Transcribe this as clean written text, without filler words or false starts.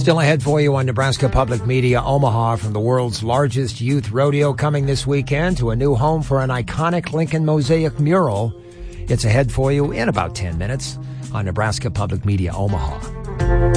Still ahead for you on Nebraska Public Media Omaha, from the world's largest youth rodeo coming this weekend to a new home for an iconic Lincoln Mosaic mural. It's ahead for you in about 10 minutes on Nebraska Public Media Omaha.